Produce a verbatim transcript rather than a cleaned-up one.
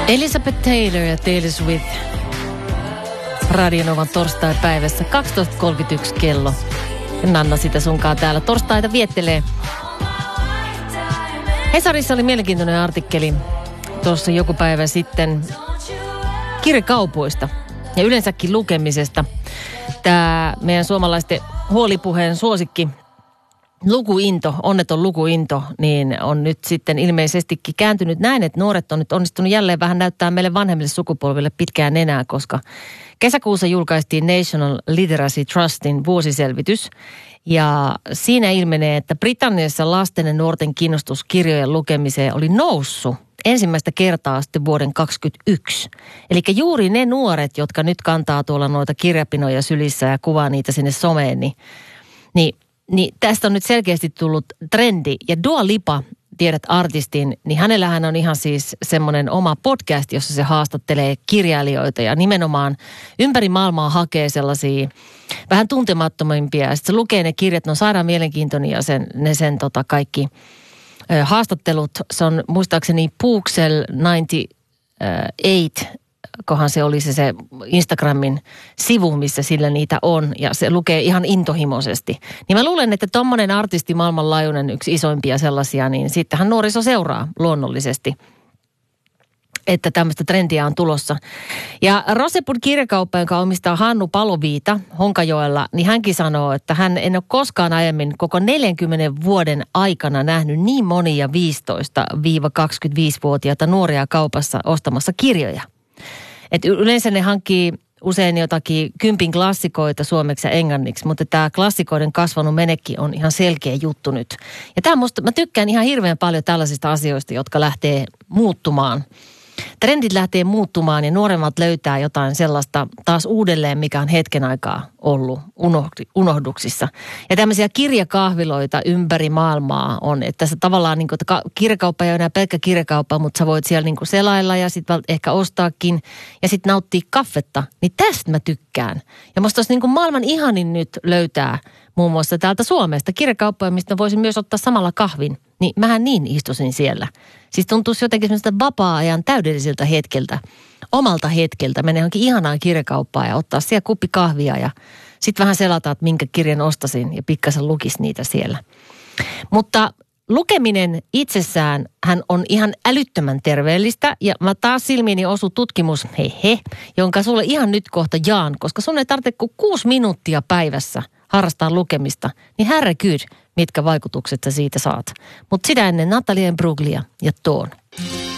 Elizabeth Taylor ja Taylor Swift. Radio Novan torstai-päivässä kaksitoista kolmekymmentäyksi kello. Nanna sitä sunkaan täällä torstaita viettelee. Hesarissa oli mielenkiintoinen artikkeli tuossa joku päivä sitten kirjakaupoista ja yleensäkin lukemisesta. Tämä meidän suomalaisten huolipuheen suosikki lukuinto, onneton lukuinto, niin on nyt sitten ilmeisestikin kääntynyt näin, että nuoret on nyt onnistunut jälleen vähän näyttää meille vanhemmille sukupolville pitkään enää, koska kesäkuussa julkaistiin National Literacy Trustin vuosiselvitys. Ja siinä ilmenee, että Britanniassa lasten ja nuorten kiinnostus kirjojen lukemiseen oli noussut ensimmäistä kertaa sitten vuoden kaksikymmentäyksi. Eli juuri ne nuoret, jotka nyt kantaa tuolla noita kirjapinoja sylissä ja kuvaa niitä sinne someen, niin, niin, niin tästä on nyt selkeästi tullut trendi. Ja Dua Lipa, tiedät artistin, niin hänellähän on ihan siis semmoinen oma podcast, jossa se haastattelee kirjailijoita ja nimenomaan ympäri maailmaa hakee sellaisia vähän tuntemattomimpia. Ja sitten se lukee ne kirjat, ne on sairaan mielenkiintoinen ja sen, ne sen tota kaikki ö, haastattelut. Se on muistaakseni Pooksel yhdeksänkymmentäkahdeksan, kohan se oli se, se Instagramin sivu, missä sillä niitä on, ja se lukee ihan intohimoisesti. Niin mä luulen, että tommonen artisti maailmanlaajuinen, yksi isoimpia sellaisia, niin sittenhän nuoriso seuraa luonnollisesti, että tämmöistä trendiä on tulossa. Ja Rosepun kirjakauppa, jonka omistaa Hannu Paloviita Honkajoella, niin hänkin sanoo, että hän en ole koskaan aiemmin koko neljänkymmenen vuoden aikana nähnyt niin monia viisitoista–kaksikymmentäviisivuotiaita nuoria kaupassa ostamassa kirjoja. Et yleensä ne hankkii usein jotakin kympin klassikoita suomeksi ja englanniksi, mutta tämä klassikoiden kasvanut menekki on ihan selkeä juttu nyt. Ja tämä musta, mä tykkään ihan hirveän paljon tällaisista asioista, jotka lähtee muuttumaan. Trendit lähtee muuttumaan ja nuoremmat löytää jotain sellaista taas uudelleen, mikä on hetken aikaa ollut unohduksissa. Ja tämmöisiä kirjakahviloita ympäri maailmaa on, että tässä tavallaan niin kuin, että kirjakauppa ei ole enää pelkkä kirjakauppa, mutta sä voit siellä niin kuin selailla ja sitten ehkä ostaakin ja sitten nauttia kaffetta. Niin tästä mä tykkään. Ja musta olisi niin kuin maailman ihanin nyt löytää muun muassa täältä Suomesta kirjakauppoja, mistä voisin myös ottaa samalla kahvin. Niin mähän niin istusin siellä. Siis tuntuisi jotenkin semmoista vapaa-ajan täydelliseltä hetkeltä, omalta hetkeltä. Mene johonkin ihanaan kirjakauppaan ja ottaa siellä kuppi kahvia ja sitten vähän selata, että minkä kirjan ostasin ja pikkasen lukisi niitä siellä. Mutta lukeminen itsessään hän on ihan älyttömän terveellistä ja mä taas silmiini osu tutkimus, he he, jonka sulle ihan nyt kohta jaan, koska sun ei tarvitse kuin kuusi minuuttia päivässä harrastaa lukemista, niin herregud, mitkä vaikutukset sä siitä saat. Mutta sitä ennen Natalia Imbruglia ja Toon.